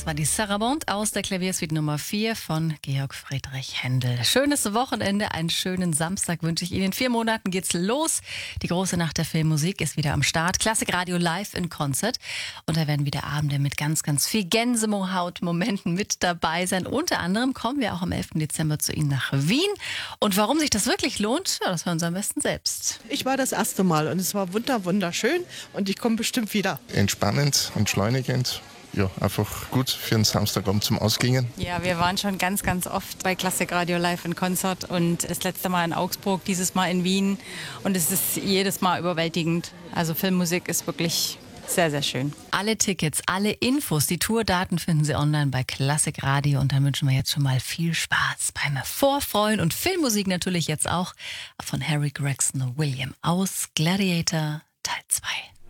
Das war die Sarabande aus der Klaviersuite Nummer 4 von Georg Friedrich Händel. Schönes Wochenende, einen schönen Samstag wünsche ich Ihnen. In 4 Monaten geht's los. Die große Nacht der Filmmusik ist wieder am Start. Klassikradio live in Konzert. Und da werden wieder Abende mit ganz, ganz viel Gänsehaut-Momenten mit dabei sein. Unter anderem kommen wir auch am 11. Dezember zu Ihnen nach Wien. Und warum sich das wirklich lohnt, ja, das hören Sie am besten selbst. Ich war das erste Mal und es war wunderschön und ich komme bestimmt wieder. Entspannend, entschleunigend. Ja, einfach gut für einen Samstagabend zum Ausgehen. Ja, wir waren schon ganz, ganz oft bei Klassikradio live in Konzert und das letzte Mal in Augsburg, dieses Mal in Wien und es ist jedes Mal überwältigend. Also Filmmusik ist wirklich sehr, sehr schön. Alle Tickets, alle Infos, die Tourdaten finden Sie online bei Klassikradio und dann wünschen wir jetzt schon mal viel Spaß beim Vorfreuen und Filmmusik natürlich jetzt auch von Harry Gregson Williams aus Gladiator Teil 2.